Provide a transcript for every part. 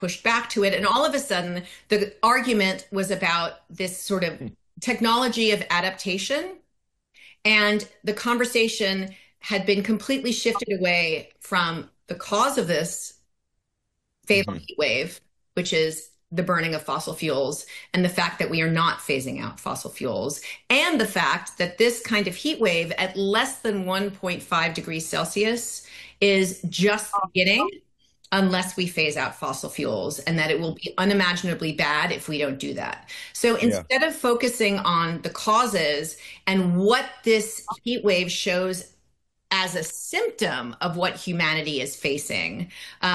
pushed back to it. And all of a sudden, the argument was about this sort of technology of adaptation. And the conversation had been completely shifted away from the cause of this fatal Hmm. heat wave, which is the burning of fossil fuels, and the fact that we are not phasing out fossil fuels, and the fact that this kind of heat wave at less than 1.5 degrees Celsius is just the beginning unless we phase out fossil fuels, and that it will be unimaginably bad if we don't do that. So Yeah. instead of focusing on the causes and what this heat wave shows as a symptom of what humanity is facing,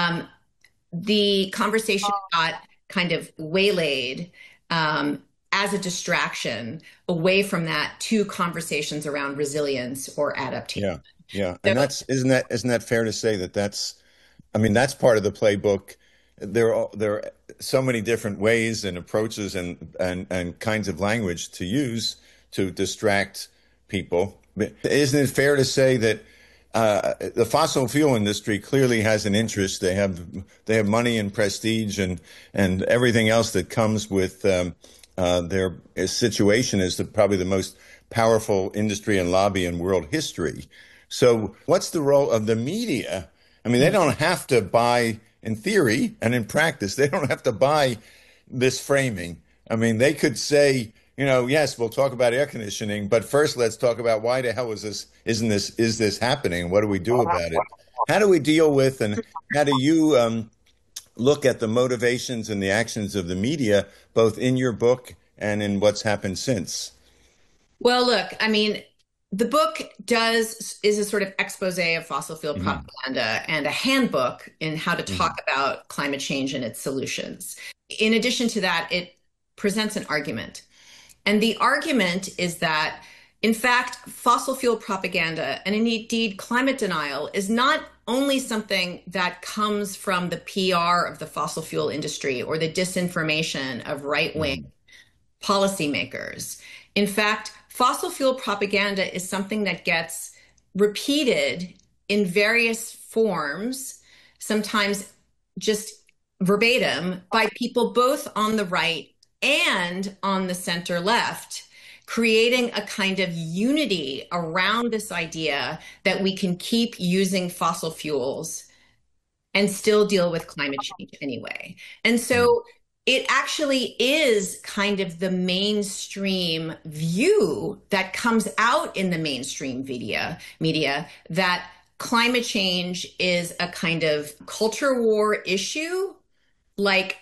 the conversation got kind of waylaid as a distraction away from that to conversations around resilience or adaptation. Yeah. Yeah. So, And that's, isn't that fair to say that that's, I mean, that's part of the playbook. There are so many different ways and approaches and kinds of language to use to distract people. But isn't it fair to say that the fossil fuel industry clearly has an interest? They have money and prestige and everything else that comes with their situation is probably the most powerful industry and lobby in world history. So, what's the role of the media? I mean, they don't have to buy, in theory and in practice, they don't have to buy this framing. I mean, they could say, yes, we'll talk about air conditioning, but first let's talk about why the hell is this happening? What do we do about it? How do we deal with, and how do you look at the motivations and the actions of the media, both in your book and in what's happened since? well, look, I mean, the book does is a sort of expose of fossil fuel Hmm. propaganda and a handbook in how to talk Hmm. about climate change and its solutions. In addition to that, it presents an argument. And the argument is that, in fact, fossil fuel propaganda and indeed climate denial is not only something that comes from the PR of the fossil fuel industry or the disinformation of right wing Hmm. policymakers. In fact, fossil fuel propaganda is something that gets repeated in various forms, sometimes just verbatim, by people both on the right and on the center left, creating a kind of unity around this idea that we can keep using fossil fuels and still deal with climate change anyway. And Hmm. so it actually is kind of the mainstream view that comes out in the mainstream media that climate change is a kind of culture war issue like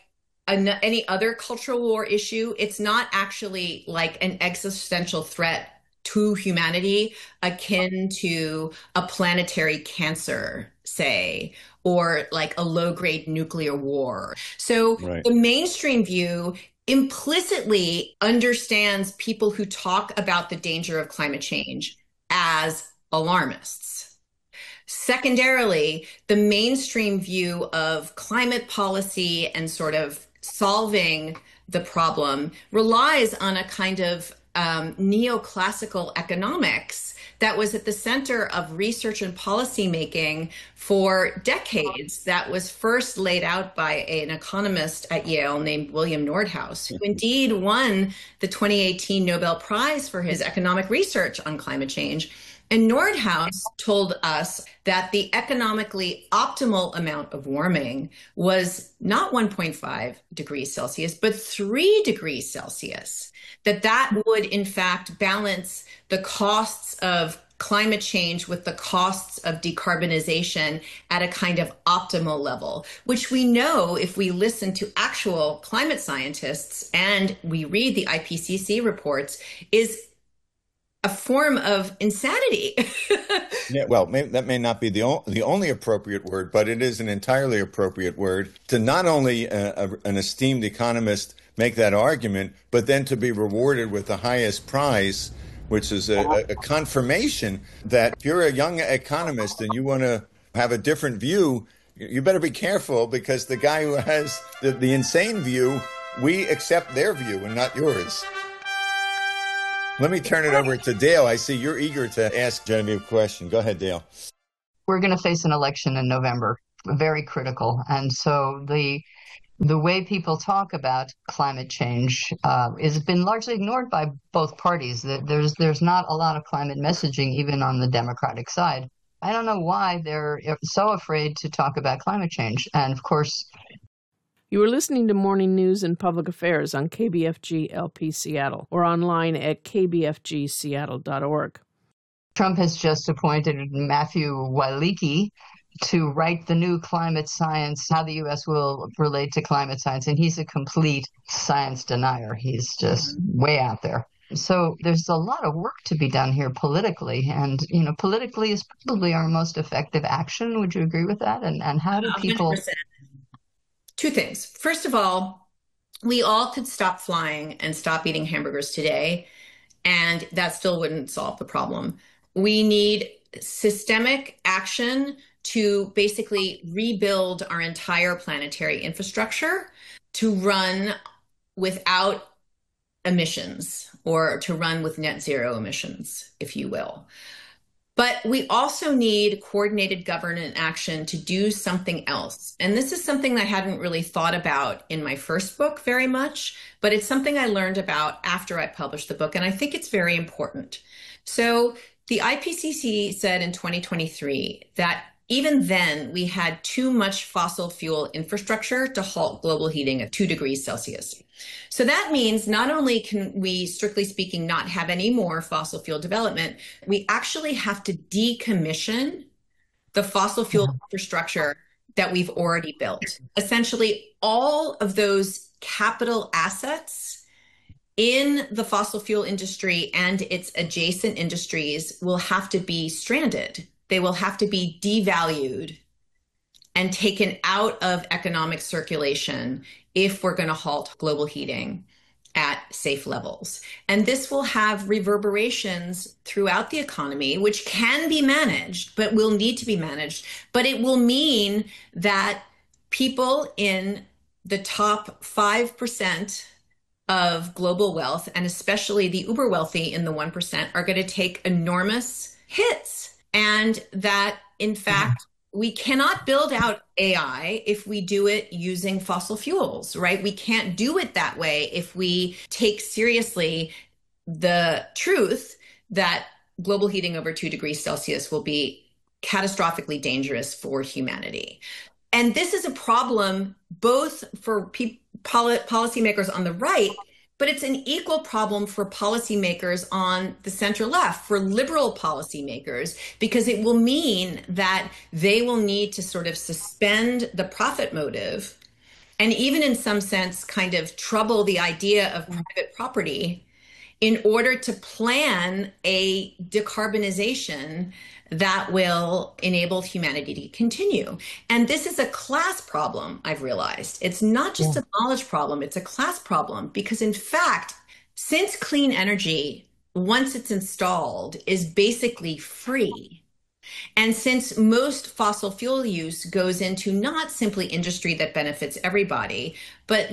any other cultural war issue. It's not actually like an existential threat to humanity akin to a planetary cancer, say, or like a low grade nuclear war. So Right. the mainstream view implicitly understands people who talk about the danger of climate change as alarmists. Secondarily, the mainstream view of climate policy and sort of solving the problem relies on a kind of neoclassical economics that was at the center of research and policy making for decades, that was first laid out by an economist at Yale named William Nordhaus, who indeed won the 2018 Nobel Prize for his economic research on climate change. And Nordhaus told us that the economically optimal amount of warming was not 1.5 degrees Celsius, but 3 degrees Celsius. That would, in fact, balance the costs of climate change with the costs of decarbonization at a kind of optimal level, which we know if we listen to actual climate scientists and we read the IPCC reports is a form of insanity. Yeah, well, that may not be the only appropriate word, but it is an entirely appropriate word to not only an esteemed economist make that argument, but then to be rewarded with the highest prize, which is a confirmation that if you're a young economist and you want to have a different view, you better be careful because the guy who has the insane view, we accept their view and not yours. Let me turn it over to Dale. I see you're eager to ask Genevieve a question. Go ahead, Dale. We're going to face an election in November, very critical. And so the the way people talk about climate change has been largely ignored by both parties. There's not a lot of climate messaging even on the Democratic side. I don't know why they're so afraid to talk about climate change. And of course, you are listening to Morning News and Public Affairs on KBFG LP Seattle or online at kbfgseattle.org. Trump has just appointed Matthew Wielicki to write the new climate science, how the U.S. will relate to climate science. And he's a complete science denier. He's just way out there. So there's a lot of work to be done here politically. And, politically is probably our most effective action. Would you agree with that? And how do people... 100%. Two things. First of all, we all could stop flying and stop eating hamburgers today, and that still wouldn't solve the problem. We need systemic action to basically rebuild our entire planetary infrastructure to run without emissions, or to run with net zero emissions, if you will. But we also need coordinated government action to do something else. And this is something I hadn't really thought about in my first book very much, but it's something I learned about after I published the book, and I think it's very important. So the IPCC said in 2023 that even then we had too much fossil fuel infrastructure to halt global heating at 2 degrees Celsius. So that means not only can we, strictly speaking, not have any more fossil fuel development, we actually have to decommission the fossil fuel infrastructure that we've already built. Essentially, all of those capital assets in the fossil fuel industry and its adjacent industries will have to be stranded. They will have to be devalued and taken out of economic circulation if we're going to halt global heating at safe levels. And this will have reverberations throughout the economy, which can be managed, but will need to be managed. But it will mean that people in the top 5% of global wealth, and especially the uber wealthy in the 1%, are going to take enormous hits. And that, in fact, we cannot build out AI if we do it using fossil fuels, right? We can't do it that way if we take seriously the truth that global heating over 2 degrees Celsius will be catastrophically dangerous for humanity. And this is a problem both for policymakers on the right, but it's an equal problem for policymakers on the center left, for liberal policymakers, because it will mean that they will need to sort of suspend the profit motive and even in some sense kind of trouble the idea of private property in order to plan a decarbonization that will enable humanity to continue. And this is a class problem, I've realized. It's not just a knowledge problem, it's a class problem. Because in fact, since clean energy, once it's installed, is basically free, and since most fossil fuel use goes into not simply industry that benefits everybody, but,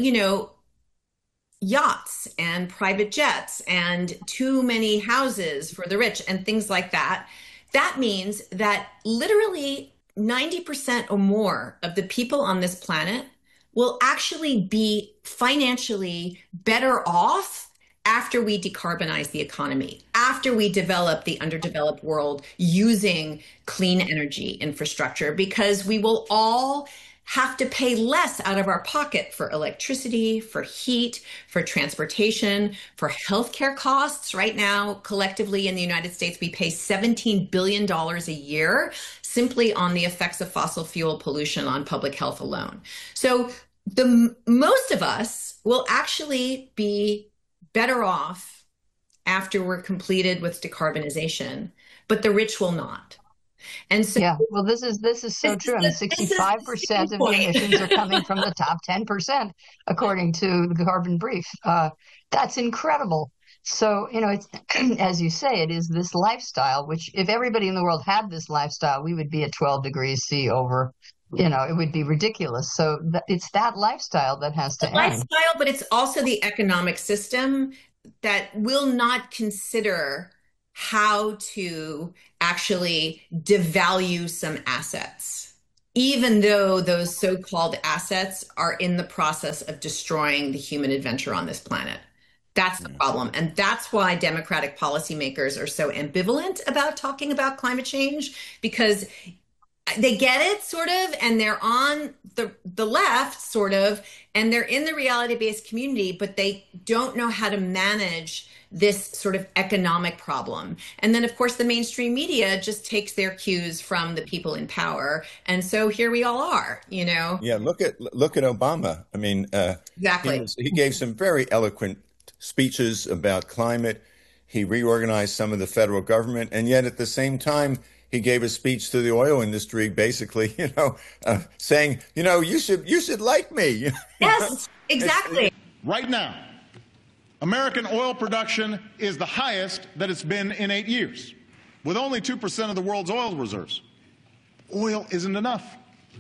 yachts and private jets and too many houses for the rich and things like that, that means that literally 90% or more of the people on this planet will actually be financially better off after we decarbonize the economy, after we develop the underdeveloped world using clean energy infrastructure, because we will all have to pay less out of our pocket for electricity, for heat, for transportation, for healthcare costs. Right now, collectively in the United States, we pay $17 billion a year simply on the effects of fossil fuel pollution on public health alone. So most of us will actually be better off after we're completed with decarbonization, but the rich will not. And so, yeah, well, this is so true. And 65% of the emissions are coming from the top 10%, according to the Carbon Brief. That's incredible. So, it's, as you say, it is this lifestyle, which if everybody in the world had this lifestyle, we would be at 12 degrees C over, it would be ridiculous. So it's that lifestyle that has to end. Lifestyle, but it's also the economic system that will not consider how to actually devalue some assets. even though those so-called assets are in the process of destroying the human adventure on this planet. That's the problem. And that's why Democratic policymakers are so ambivalent about talking about climate change, because they get it sort of, and they're on the left sort of, and they're in the reality-based community, but they don't know how to manage this sort of economic problem. And then of course the mainstream media just takes their cues from the people in power. And so here we all are, you know. Yeah, look at Obama. I mean, Exactly. he gave some very eloquent speeches about climate. He reorganized some of the federal government, and yet at the same time, he gave a speech to the oil industry, basically, saying, you should like me. Yes, exactly. Right now, American oil production is the highest that it's been in 8 years, with only 2% of the world's oil reserves. Oil isn't enough.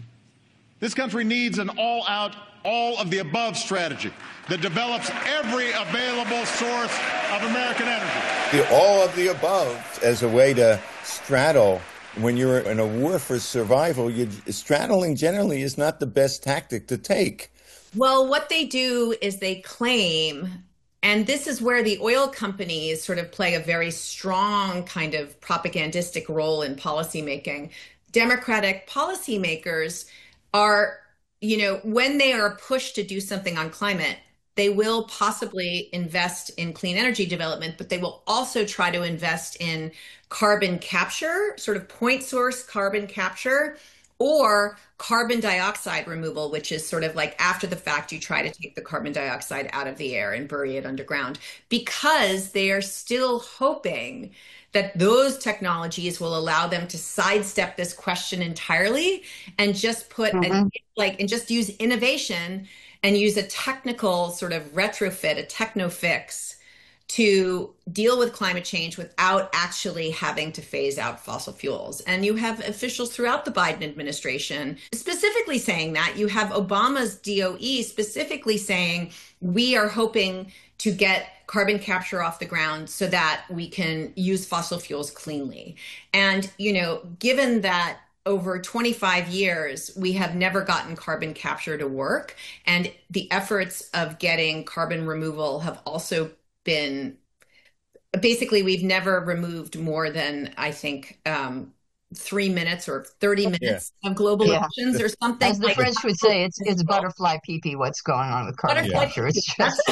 This country needs an all-out, all-of-the-above strategy that develops every available source of American energy. The all of the above as a way to straddle. When you're in a war for survival, straddling generally is not the best tactic to take. Well, what they do is they claim, and this is where the oil companies sort of play a very strong kind of propagandistic role in policymaking. Democratic policymakers are, when they are pushed to do something on climate, they will possibly invest in clean energy development, but they will also try to invest in carbon capture, sort of point source carbon capture, or carbon dioxide removal, which is sort of like after the fact, you try to take the carbon dioxide out of the air and bury it underground, because they are still hoping that those technologies will allow them to sidestep this question entirely and just put and just use innovation and use a technical sort of retrofit, a techno fix to deal with climate change without actually having to phase out fossil fuels. And you have officials throughout the Biden administration specifically saying that. You have Obama's DOE specifically saying, we are hoping to get carbon capture off the ground so that we can use fossil fuels cleanly. And, given that over 25 years, we have never gotten carbon capture to work, and the efforts of getting carbon removal have also been, basically, we've never removed more than, I think, 3 minutes or 30 minutes of global emissions or something. As the French would say, it's butterfly pee-pee what's going on with carbon capture. It's just,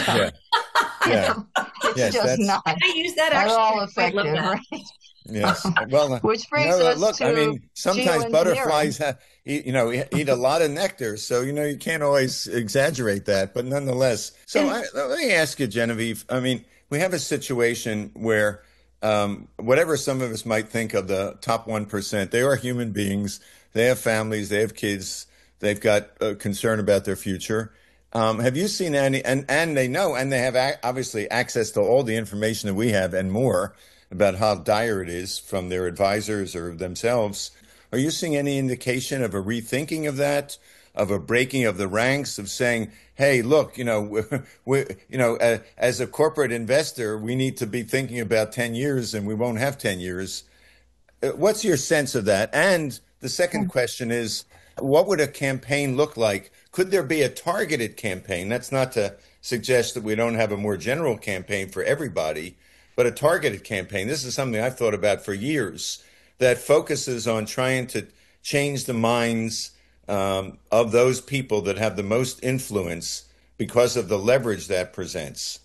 it's just not I use that at all actually. effective, right? Yes. Well, which brings us look, to sometimes butterflies eat a lot of nectar, so you can't always exaggerate that. But nonetheless, so let me ask you, Genevieve. I mean, we have a situation where whatever some of us might think of the top 1%, they are human beings. They have families. They have kids. They've got concern about their future. Have you seen any? And they know, and they have obviously access to all the information that we have and more about how dire it is from their advisors or themselves. Are you seeing any indication of a rethinking of that, of a breaking of the ranks, of saying, hey, look, as a corporate investor, we need to be thinking about 10 years and we won't have 10 years. What's your sense of that? And the second question is, what would a campaign look like? Could there be a targeted campaign? That's not to suggest that we don't have a more general campaign for everybody, but a targeted campaign. This is something I've thought about for years, that focuses on trying to change the minds of those people that have the most influence because of the leverage that presents.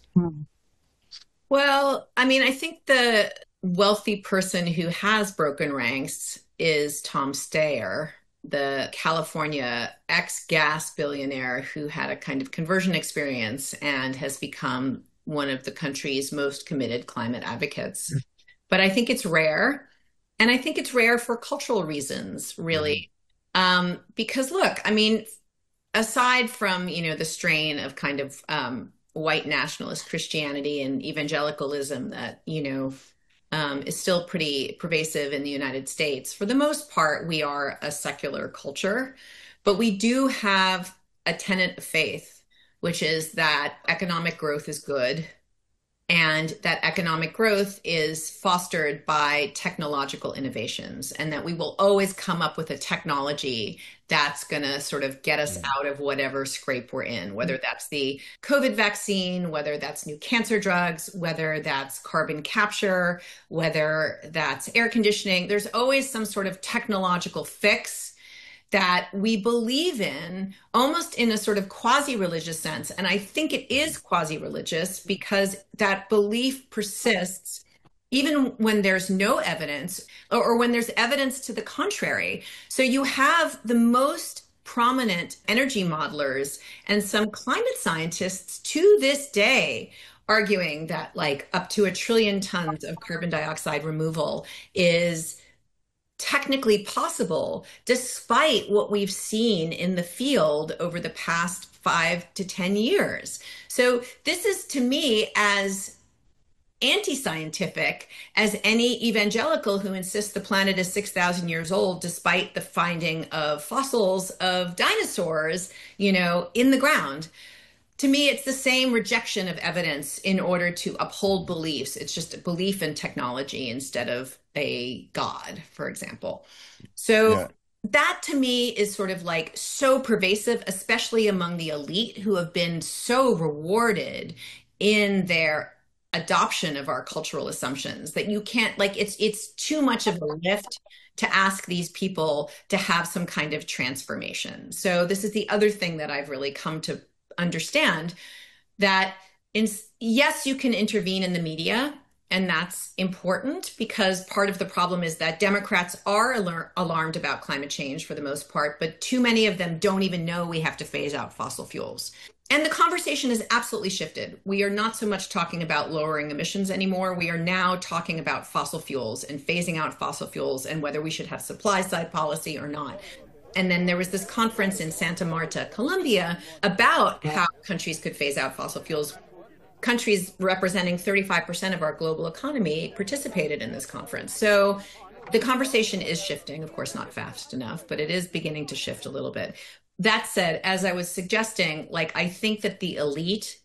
Well, I mean, I think the wealthy person who has broken ranks is Tom Steyer, the California ex-gas billionaire who had a kind of conversion experience and has become one of the country's most committed climate advocates. But I think it's rare. And I think it's rare for cultural reasons, really. Because look, I mean, aside from, the strain of kind of white nationalist Christianity and evangelicalism that, is still pretty pervasive in the United States, for the most part, we are a secular culture. But we do have a tenet of faith, which is that economic growth is good and that economic growth is fostered by technological innovations, and that we will always come up with a technology that's going to sort of get us out of whatever scrape we're in, whether that's the COVID vaccine, whether that's new cancer drugs, whether that's carbon capture, whether that's air conditioning. There's always some sort of technological fix that we believe in, almost in a sort of quasi-religious sense. And I think it is quasi-religious because that belief persists even when there's no evidence or when there's evidence to the contrary. So you have the most prominent energy modelers and some climate scientists to this day arguing that like up to 1 trillion tons of carbon dioxide removal is technically possible, despite what we've seen in the field over the past 5 to 10 years. So this is, to me, as anti-scientific as any evangelical who insists the planet is 6,000 years old, despite the finding of fossils of dinosaurs, in the ground. To me, it's the same rejection of evidence in order to uphold beliefs. It's just a belief in technology instead of a God, for example. So that to me is sort of like so pervasive, especially among the elite who have been so rewarded in their adoption of our cultural assumptions that you can't, like, it's too much of a lift to ask these people to have some kind of transformation. So this is the other thing that I've really come to understand, that yes, you can intervene in the media, and that's important because part of the problem is that Democrats are alarmed about climate change for the most part, but too many of them don't even know we have to phase out fossil fuels. And the conversation has absolutely shifted. We are not so much talking about lowering emissions anymore. We are now talking about fossil fuels and phasing out fossil fuels and whether we should have supply side policy or not. And then there was this conference in Santa Marta, Colombia, about how countries could phase out fossil fuels. Countries representing 35% of our global economy participated in this conference. So the conversation is shifting, of course, not fast enough, but it is beginning to shift a little bit. That said, as I was suggesting, like, I think that the elite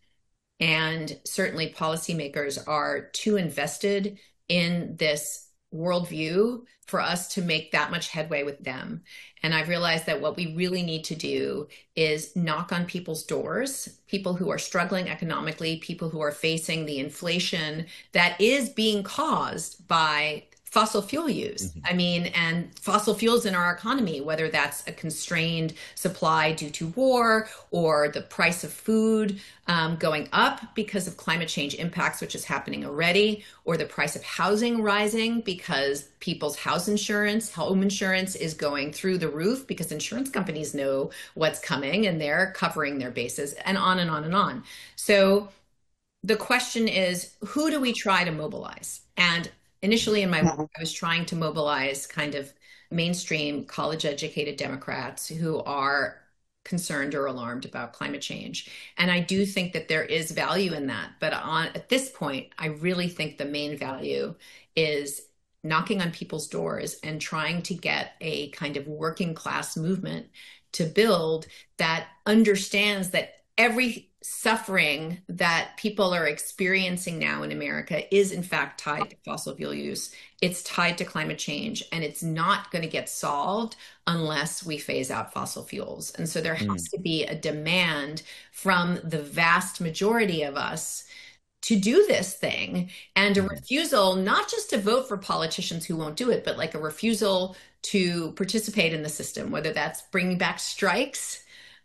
and certainly policymakers are too invested in this worldview for us to make that much headway with them. And I've realized that what we really need to do is knock on people's doors, people who are struggling economically, people who are facing the inflation that is being caused by fossil fuel use. I mean, and fossil fuels in our economy, whether that's a constrained supply due to war or the price of food going up because of climate change impacts, which is happening already, or the price of housing rising because people's home insurance is going through the roof because insurance companies know what's coming and they're covering their bases, and on and on and on. So the question is, who do we try to mobilize? And initially in my work, I was trying to mobilize kind of mainstream college-educated Democrats who are concerned or alarmed about climate change. And I do think that there is value in that. But at this point, I really think the main value is knocking on people's doors and trying to get a kind of working class movement to build that understands that every suffering that people are experiencing now in America is in fact tied to fossil fuel use. It's tied to climate change, and it's not going to get solved unless we phase out fossil fuels. And so there has to be a demand from the vast majority of us to do this thing, and a refusal, not just to vote for politicians who won't do it, but like a refusal to participate in the system, whether that's bringing back strikes,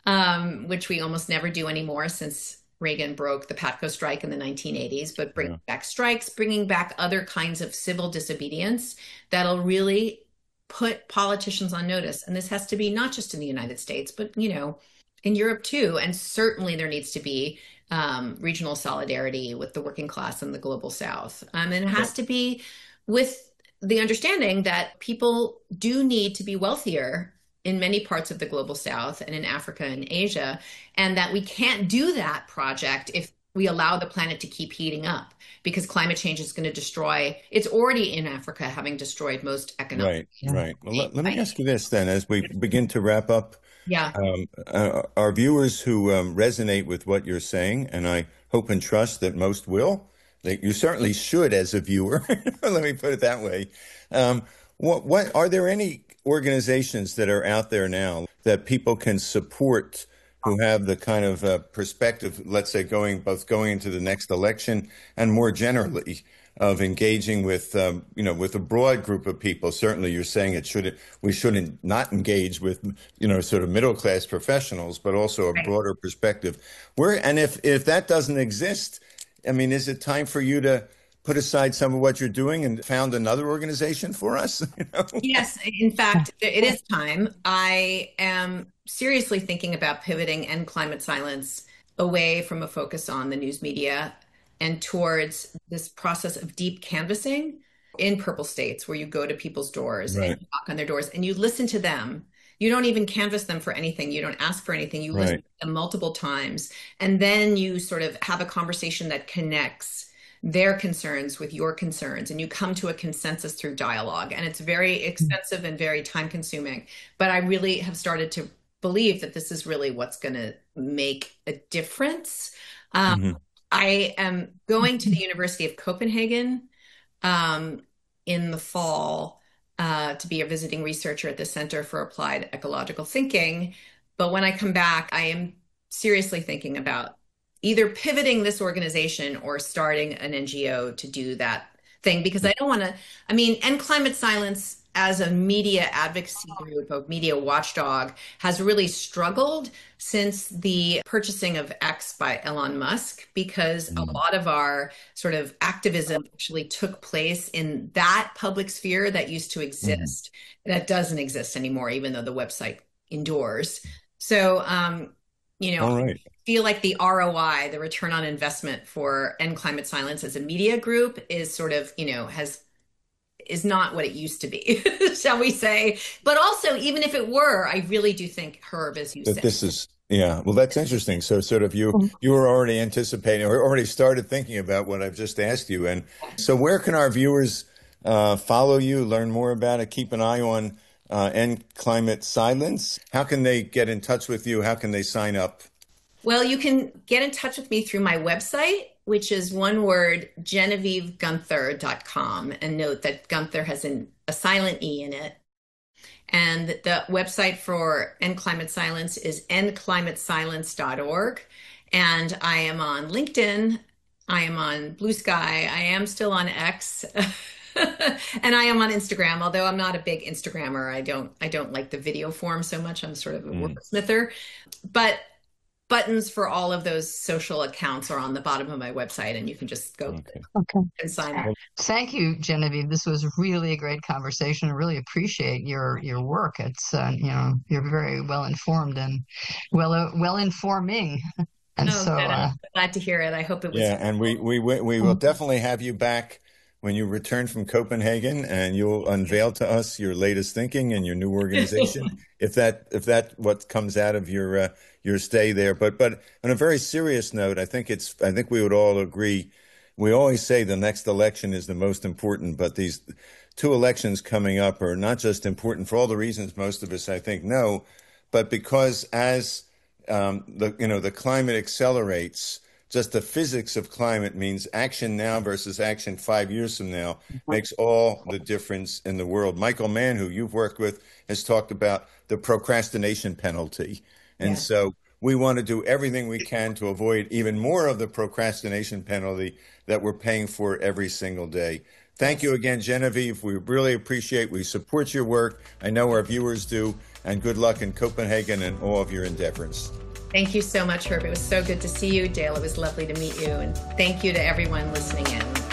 which we almost never do anymore since Reagan broke the PATCO strike in the 1980s, but bringing back strikes, bringing back other kinds of civil disobedience that'll really put politicians on notice. And this has to be not just in the United States, but, in Europe too. And certainly there needs to be regional solidarity with the working class in the global South. And it has to be with the understanding that people do need to be wealthier in many parts of the global South and in Africa and Asia, and that we can't do that project if we allow the planet to keep heating up, because climate change is going to destroy, it's already in Africa, having destroyed most economic. Right. Well, let me ask you this then, as we begin to wrap up. Our viewers who resonate with what you're saying, and I hope and trust that most will, You certainly should as a viewer. Let me put it that way. What are there any organizations that are out there now that people can support who have the kind of perspective, let's say, going into the next election and more generally of engaging with, with a broad group of people? Certainly, you're saying we shouldn't not engage with, sort of middle class professionals, but also a broader perspective. And if that doesn't exist, I mean, is it time for you to put aside some of what you're doing and found another organization for us? Yes, in fact, it is time. I am seriously thinking about pivoting End Climate Silence away from a focus on the news media and towards this process of deep canvassing in purple states, where you go to people's doors and you knock on their doors and you listen to them. You don't even canvass them for anything. You don't ask for anything. You listen to them multiple times. And then you sort of have a conversation that connects their concerns with your concerns, and you come to a consensus through dialogue. And it's very expensive and very time consuming. But I really have started to believe that this is really what's going to make a difference. I am going to the University of Copenhagen in the fall to be a visiting researcher at the Center for Applied Ecological Thinking. But when I come back, I am seriously thinking about either pivoting this organization or starting an NGO to do that thing, because I don't want to, End Climate Silence as a media advocacy group, a media watchdog, has really struggled since the purchasing of X by Elon Musk, because a lot of our sort of activism actually took place in that public sphere that used to exist. That doesn't exist anymore, even though the website endures. So, I feel like the ROI, the return on investment for End Climate Silence as a media group is sort of, is not what it used to be, shall we say. But also, even if it were, I really do think, Herb, as you said. This is, well, that's interesting. So sort of you were already anticipating or already started thinking about what I've just asked you. And so where can our viewers follow you, learn more about it, keep an eye on End Climate Silence? How can they get in touch with you? How can they sign up? Well, you can get in touch with me through my website, which is one word, GenevieveGunther.com. And note that Gunther has a silent E in it. And the website for End Climate Silence is endclimatesilence.org. And I am on LinkedIn. I am on Blue Sky. I am still on X. And I am on Instagram, although I'm not a big Instagrammer. I don't like the video form so much. I'm sort of a wordsmither. But buttons for all of those social accounts are on the bottom of my website, and you can just go and sign up. Thank you, Genevieve. This was really a great conversation. I really appreciate your work. It's you're very well informed and well informing. And I'm glad to hear it. I hope it was. Yeah, and we will definitely have you back when you return from Copenhagen, and you'll unveil to us your latest thinking and your new organization, if that what comes out of your stay there. But on a very serious note, I think we would all agree. We always say the next election is the most important, but these two elections coming up are not just important for all the reasons most of us, I think, know, but because as the climate accelerates. Just the physics of climate means action now versus action 5 years from now makes all the difference in the world. Michael Mann, who you've worked with, has talked about the procrastination penalty. And so we want to do everything we can to avoid even more of the procrastination penalty that we're paying for every single day. Thank you again, Genevieve. We really we support your work. I know our viewers do. And good luck in Copenhagen and all of your endeavors. Thank you so much, Herb. It was so good to see you, Dale. It was lovely to meet you. And thank you to everyone listening in.